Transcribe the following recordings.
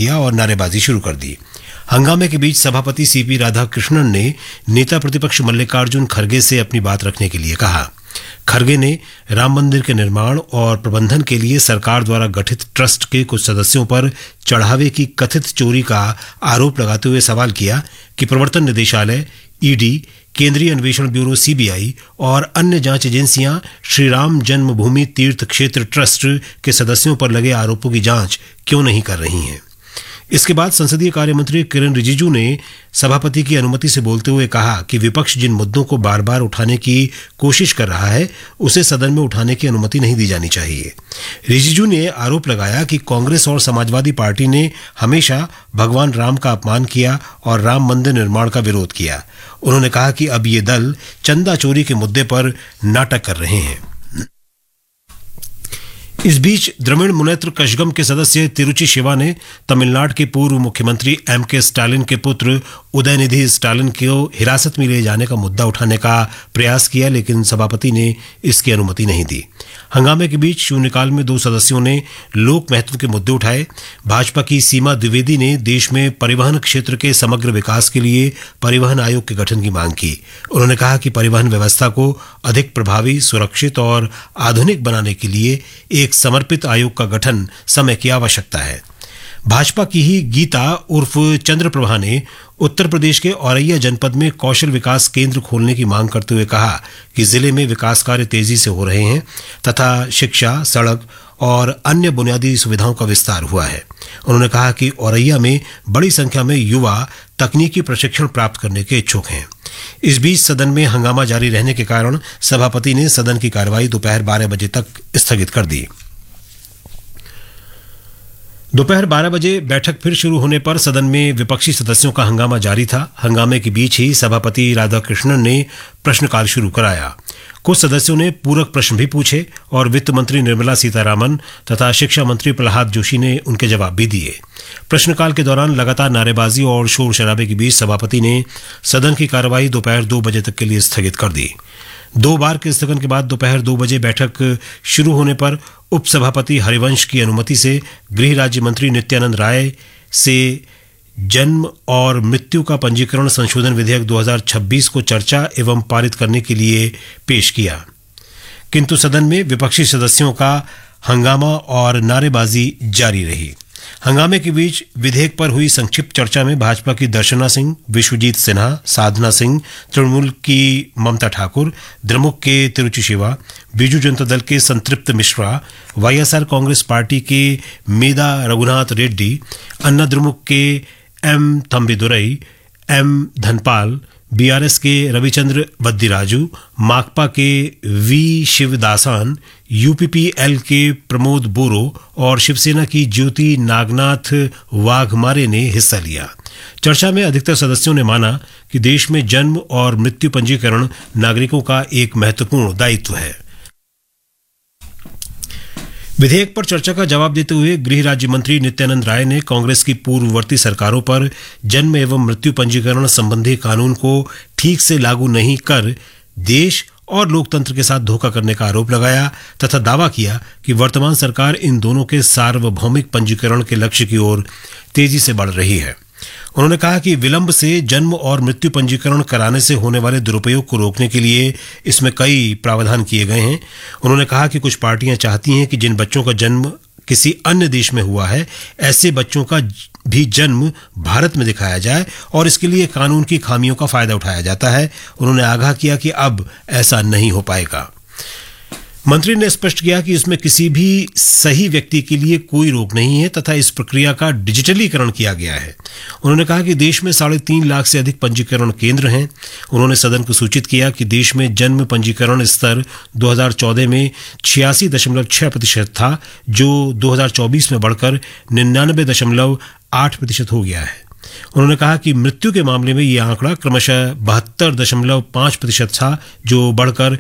किया और नारेबाजी शुरू कर दी। हंगामे के बीच सभापति सीपी राधाकृष्णन ने नेता प्रतिपक्ष मल्लिकार्जुन खड़गे से अपनी बात रखने के लिए कहा। खड़गे ने राम मंदिर के निर्माण और प्रबंधन के लिए सरकार द्वारा गठित ट्रस्ट के कुछ सदस्यों पर चढ़ावे की कथित चोरी का आरोप लगाते हुए सवाल किया कि प्रवर्तन निदेशालय, ईडी, केंद्रीय अन्वेषण ब्यूरो सीबीआई और अन्य जांच एजेंसियां श्री राम जन्मभूमि तीर्थ क्षेत्र ट्रस्ट के सदस्यों पर लगे आरोपों की जांच क्यों नहीं कर रही हैं। इसके बाद संसदीय कार्य मंत्री किरेन रिजिजू ने सभापति की अनुमति से बोलते हुए कहा कि विपक्ष जिन मुद्दों को बार बार उठाने की कोशिश कर रहा है उसे सदन में उठाने की अनुमति नहीं दी जानी चाहिए। रिजिजू ने आरोप लगाया कि कांग्रेस और समाजवादी पार्टी ने हमेशा भगवान राम का अपमान किया और राम मंदिर निर्माण का विरोध किया। उन्होंने कहा कि अब ये दल चंदा चोरी के मुद्दे पर नाटक कर रहे हैं। इस बीच द्रविड़ मुनेत्र कषगम के सदस्य तिरुचि शिवा ने तमिलनाडु के पूर्व मुख्यमंत्री एम.के. स्टालिन के पुत्र उदयनिधि स्टालिन को हिरासत में ले जाने का मुद्दा उठाने का प्रयास किया, लेकिन सभापति ने इसकी अनुमति नहीं दी। हंगामे के बीच शून्यकाल में 2 सदस्यों ने लोक महत्व के मुद्दे उठाए। भाजपा की सीमा द्विवेदी ने देश में परिवहन क्षेत्र के समग्र विकास के लिए परिवहन आयोग के गठन की मांग की। उन्होंने कहा कि परिवहन व्यवस्था को अधिक प्रभावी, सुरक्षित और आधुनिक बनाने के लिए एक समर्पित आयोग का गठन समय की आवश्यकता है। भाजपा की ही गीता उर्फ चंद्रप्रभा ने उत्तर प्रदेश के औरैया जनपद में कौशल विकास केंद्र खोलने की मांग करते हुए कहा कि जिले में विकास कार्य तेजी से हो रहे हैं तथा शिक्षा, सड़क और अन्य बुनियादी सुविधाओं का विस्तार हुआ है। उन्होंने कहा कि औरैया में बड़ी संख्या में युवा तकनीकी प्रशिक्षण प्राप्त करने के इच्छुक हैं। इस बीच सदन में हंगामा जारी रहने के कारण सभापति ने सदन की कार्यवाही दोपहर 12 बजे तक स्थगित कर दी। दोपहर 12 बजे बैठक फिर शुरू होने पर सदन में विपक्षी सदस्यों का हंगामा जारी था। हंगामे के बीच ही सभापति राधाकृष्णन ने प्रश्नकाल शुरू कराया। कुछ सदस्यों ने पूरक प्रश्न भी पूछे और वित्त मंत्री निर्मला सीतारामन तथा शिक्षा मंत्री प्रहलाद जोशी ने उनके जवाब भी दिए। प्रश्नकाल के दौरान लगातार नारेबाजी और शोर शराबे के बीच सभापति ने सदन की कार्यवाही दोपहर 2 बजे तक के लिए स्थगित कर दी। 2 बार के स्थगन के बाद दोपहर 2 बजे बैठक शुरू होने पर उपसभापति हरिवंश की अनुमति से गृह राज्य मंत्री नित्यानंद राय से जन्म और मृत्यु का पंजीकरण संशोधन विधेयक 2026 को चर्चा एवं पारित करने के लिए पेश किया, किंतु सदन में विपक्षी सदस्यों का हंगामा और नारेबाजी जारी रही। हंगामे के बीच विधेयक पर हुई संक्षिप्त चर्चा में भाजपा की दर्शना सिंह, विश्वजीत सिन्हा, साधना सिंह, तृणमूल की ममता ठाकुर, द्रमुक के तिरुचि शिवा, बीजू जनता दल के संतृप्त मिश्रा, वाईएसआर कांग्रेस पार्टी के मेदा रघुनाथ रेड्डी, अन्ना द्रमुक के एम थम्बिदुरई, एम धनपाल, बीआरएस के रविचंद्र बद्दीराजू, माकपा के वी शिवदासान, यूपीपीएल के प्रमोद बोरो और शिवसेना की ज्योति नागनाथ वाघमारे ने हिस्सा लिया। चर्चा में अधिकतर सदस्यों ने माना कि देश में जन्म और मृत्यु पंजीकरण नागरिकों का एक महत्वपूर्ण दायित्व है। विधेयक पर चर्चा का जवाब देते हुए गृह राज्य मंत्री नित्यानंद राय ने कांग्रेस की पूर्ववर्ती सरकारों पर जन्म एवं मृत्यु पंजीकरण संबंधी कानून को ठीक से लागू नहीं कर देश और लोकतंत्र के साथ धोखा करने का आरोप लगाया तथा दावा किया कि वर्तमान सरकार इन दोनों के सार्वभौमिक पंजीकरण के लक्ष्य की ओर तेजी से बढ़ रही है। उन्होंने कहा कि विलंब से जन्म और मृत्यु पंजीकरण कराने से होने वाले दुरुपयोग को रोकने के लिए इसमें कई प्रावधान किए गए हैं। उन्होंने कहा कि कुछ पार्टियां चाहती हैं कि जिन बच्चों का जन्म किसी अन्य देश में हुआ है ऐसे बच्चों का भी जन्म भारत में दिखाया जाए और इसके लिए कानून की खामियों का फायदा उठाया जाता है। उन्होंने आगाह किया कि अब ऐसा नहीं हो पाएगा। मंत्री ने स्पष्ट किया कि इसमें किसी भी सही व्यक्ति के लिए कोई रोक नहीं है तथा इस प्रक्रिया का डिजिटलीकरण किया गया है। उन्होंने कहा कि देश में 3.5 लाख से अधिक पंजीकरण केंद्र हैं। उन्होंने सदन को सूचित किया कि देश में जन्म पंजीकरण स्तर 2014 में 86.6% था, जो 2024 में बढ़कर 99.8% हो गया है। उन्होंने कहा कि मृत्यु के मामले में यह आंकड़ा क्रमशः 72.5% था, जो बढ़कर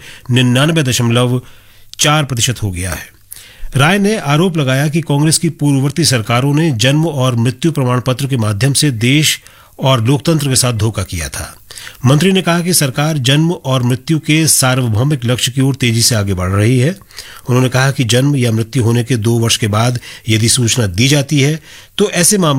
99.4% हो गया है। राय ने आरोप लगाया कि कांग्रेस की पूर्ववर्ती सरकारों ने जन्म और मृत्यु प्रमाण पत्र के माध्यम से देश और लोकतंत्र के साथ धोखा किया था। मंत्री ने कहा कि सरकार जन्म और मृत्यु के सार्वभौमिक लक्ष्य की ओर तेजी से आगे बढ़ रही है। उन्होंने कहा कि जन्म या मृत्यु होने के 2 वर्ष के बाद यदि सूचना दी जाती है तो ऐसे मामले